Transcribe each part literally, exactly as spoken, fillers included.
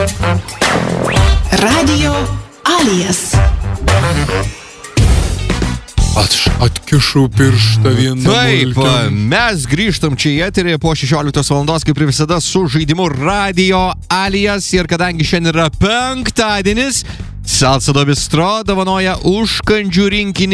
Radio Alijas. Aš atkišau pirštą vieną. Taip, mes grįžtam čia į eterį po šešioliktos valandos, kaip ir visada, su žaidimu Radio Alijas. Ir kadangi šiandien yra penktadienis, Salsado Bistro dovanoja užkandžių rinkinį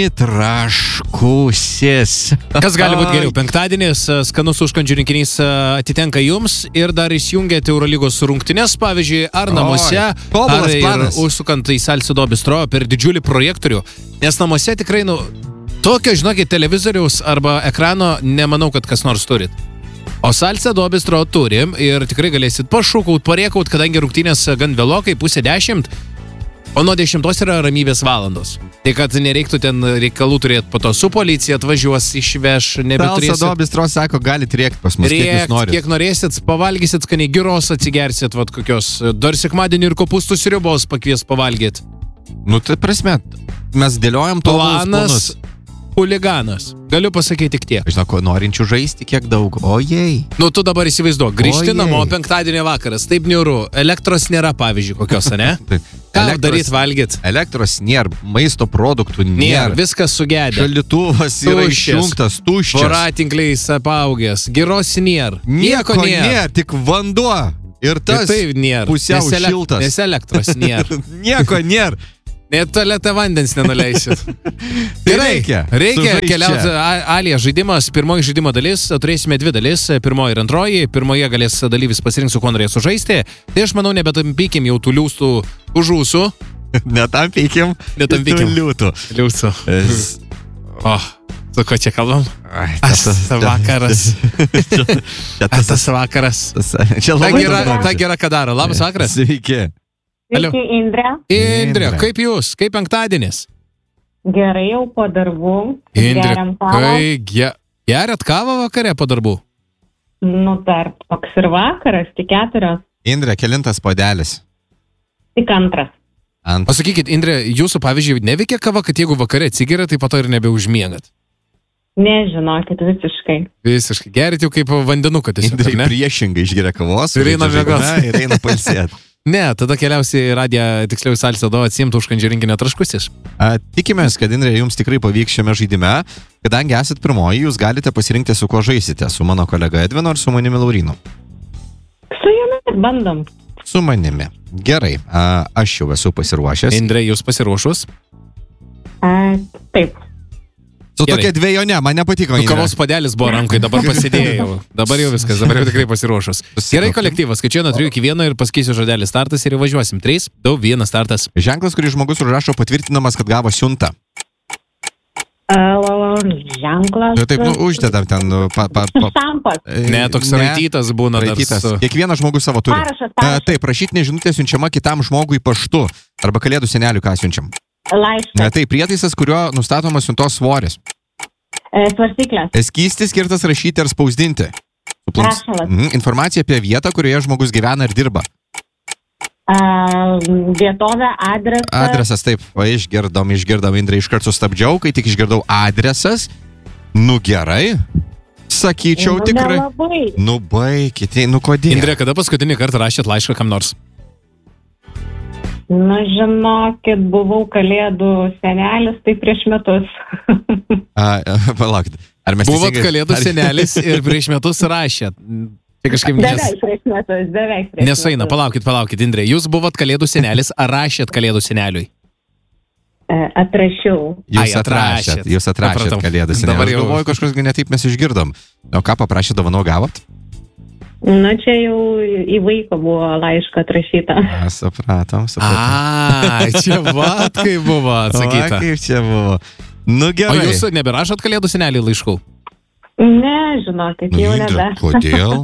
Traškusis. Kas gali būti geriau? Penktadienis, skanus užkandžių rinkinys atitenka jums ir dar įsijungėte Eurolygos rungtynes, pavyzdžiui, ar namuose, Oi, ar ir užsukant į Salsado Bistro per didžiulį projektorių. Nes namuose tikrai, nu, tokio, žinokit, televizoriaus arba ekrano nemanau, kad kas nors turit. O Salsado Bistro turim ir tikrai galėsit pašūkaut, parėkaut, kadangi rungtynės gan vėlokai, pusė dešimt. O nuo dešimtos yra ramybės valandos. Tai kad nereiktų ten reikalų turėti, po to su policija atvažiuos, išveš, nebeturėsit. Salsado Bistro sako, galit rėkt pas mus, Rėkt, kiek jūs norit. Kiek norėsit, pavalgysit skaniai, giros atsigersit, vat kokios, dar sekmadienį ir kopūstų sriubos pakvies pavalgyt. Nu, tai prasme, mes dėliojam tobulus planus. Huliganas. Galiu pasakyti tik tiek. Žinau, norinčių žaisti kiek daug. Ojei. Nu, tu dabar įsivaizduok, grįžti Ojei. namo penktadienio vakaras, taip niūru, elektros nėra, pavyzdžiui, kokios, ne? Ką Elektros- daryt valgyt? Elektros nėra, maisto produktų Nėra, nėra. viskas sugedė. Šaldytuvas yra Tuščias. išjungtas, tuščias. Voratinkliais apaugęs, giros nėra. Nieko nėra, tik vanduo. Ir tas tai nėra. pusiau Nes ele- šiltas. Nes elektros nėra. Nieko nėra. Net tualetą vandens nenuleisit. Gerai, reikia. reikia Sužaist keliauti. čia. A- Alija žaidimas, pirmoji žaidimo dalis, turėsime dvi dalis, pirmoji ir antroji. Pirmoje galės dalyvis pasirinks, su kuo norės sužaisti. Tai aš manau, nebetampykim jau tų liūstų už ūsų. Netampykim. Netampykim. Liūtų. Liūsų. Es- O, su ko čia kalbam? Ai, As tas- vakaras. Čia As tas- tas vakaras. tas- Čia Ta labai gera, daug ta norisi. gera ką daro. Labas vakaras. Sveiki. Alio. Sveiki, Indrė. Indrė, Indrė. kaip jūs? Kaip penktadienis? Gerai, jau po darbų. Indrė, Geriam kavą. kai ge... geriat kavą vakare po darbų? Nu, dar toks ir vakaras, tik keturios, Indrė, kelintas puodelis? tik antras. Ant. Pasakykit, Indrė, jūsų pavyzdžiui neveikia kava, kad jeigu vakare atsigeria, tai po to ir nebeužmiegat? Nežinokit, visiškai. Visiškai. Gerit jau kaip vandenuką tiesiog, Indrė ar ne? priešingai išgeria kavos. Ir eina žaidžia miegot. žaidimą Ir eina palsėt. Ne, tada keliausi į radiją, tiksliau į Salsado, atsimtų užkandžių rinkinio Traškusis. A, Tikimės, kad Indrė jums tikrai pavyks šiame žaidime. Kadangi esat pirmoji, jūs galite pasirinkti, su kuo žaisite. Su mano kolega Edvinu ar su manimi Laurinu? Su jumis bandom. Su manimi. Gerai, a, aš jau esu pasiruošęs. Indrė, jūs pasiruošus? A, taip. Su Gerai. tokia dviejonė, man nepatiko. Nu, Indrė. kavos padelis buvo rankai, dabar pasidėjau. Dabar jau viskas, dabar jau tikrai pasiruošus. Gerai, kolektyvas, skaičiuoju nuo trijų iki vieno ir pasakysiu žodelį startas ir įvažiuosim. trys, du, vienas startas. Ženklas, kurį žmogus užrašo patvirtinamas, kad gavo siuntą. A, ženklas. Ir taip, nu, uždedam ten. nu, Pa, pa, pa, Štampas. Ne, toks raitytas būna dar Raitytas. su... Kiekvienas žmogus savo turi. Parašas, A, parašas. Taip, rašytinė žinutė siunčiama kitam žmogui paštu. Arba kalėdų seneliui, ką siunčiam. Laiškas. Ne, tai prietaisas, kurio nustatomas siuntos svoris. E, svarstyklės. Skystis skirtas rašyti ar spausdinti. Suplans- Rašalas. Mhm, informacija apie vietą, kurioje žmogus gyvena ir dirba. A, vietovė, adresas. Adresas, taip, va, išgirdom, išgirdom, Indrė, iškart sustabdžiau, kai tik išgirdau adresas. Nu gerai, sakyčiau Nu, tikrai. nelabai. Nu baikite, nu kodėl? Indrė, kada paskutinį kartą rašėt laišką kam nors? Nu, žinokit, buvau kalėdų senelis, tai prieš metus. A, palaukit, ar mes Buvot teisingai- kalėdų ar- senelis ir prieš metus rašėt. Tai kažkaip nes... Beveik prieš metus, beveik prieš Nesaina, metus. palaukit, palaukit, Indrė. Jūs buvot kalėdų senelis, ar rašėt kalėdų seneliui? E, atrašiau. Jūs Ai, atrašėt. atrašėt, jūs atrašėt Supratau. kalėdų seneliui. Dabar Aš jau- galvoju, kažkas ne taip mes išgirdom. O ką paprašė dovanų gavot? Nu, čia jau į vaiko buvo laišką atrašyta. A, supratom, supratom. A, čia vat kaip buvo atsakyta. O, kaip čia buvo. Nu O gerai. jūs neberašot kalėdų seneliui laiškų? Ne, žinokit, Nu, jau Indrė, nebe. kodėl?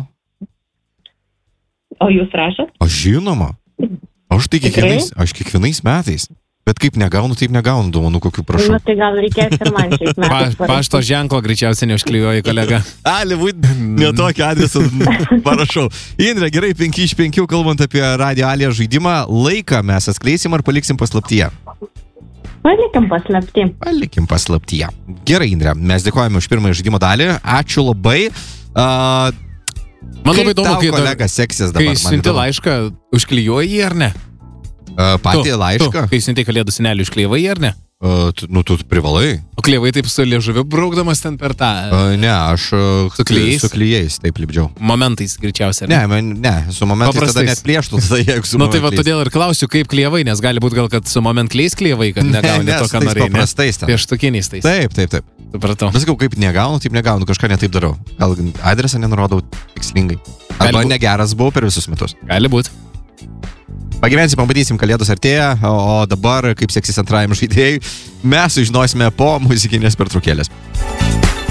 O jūs rašot? Aš žinoma. Aš tai kiekvienais, aš kiekvienais metais. Bet kaip negaunu, taip negaunu dovanų, kokių prašau. Nu, tai gal reikės ir man šiais Pa, metais. pašto ženklo greičiausiai neužklijuoji, kolega. Ali, būt ne tokį adresą parašau. Indrė, gerai, penki iš penkių, kalbant apie Radio Alija žaidimą, laiką mes atskleisim ar paliksim paslaptyje? Palikim paslapti. Palikim paslaptyje. Gerai, Indrė, mes dėkojame už pirmąją žaidimo dalį. Ačiū labai. Uh, Man labai Kaip įdomu, tau, kai, kolega, seksis kai dabar? Man siunti įdomu. laišką, užklijuoji jį ar ne? Uh, patį Tu, laišką? Tu, kai siunti kalėdų senelį, užklijavai jį ar ne? Uh, tu, nu, tu privalai. O klijavai taip su liežuviu braukdamas ten per tą Uh, ne, aš uh, Su klijais? su klijais taip lipdžiau. momentais greičiausiai. ar Ne, man, ne, su momentais tada Paprastais. net plėštų, tada jeigu su Nu tai va momentais. todėl ir klausiu, kaip klijavai, nes gali būti gal, kad su moment klijais klijavai, kad negauni ne, to, su ką tais norėjai. ne? paprastais ten. Pieštukiniais tais. Taip, taip, taip. Supratau. Bet sakau, kaip negaunu, taip negaunu, kažką netaip darau. Gal adresą nenurodau tikslingai. Arba būt. negeras buvau per visus metus. Gali būti. Pagyvensim, pamatysim, kalėdos artėja, o o dabar, kaip seksis antrajam žaidėjui, mes sužinosime po muzikinės pertraukėlės.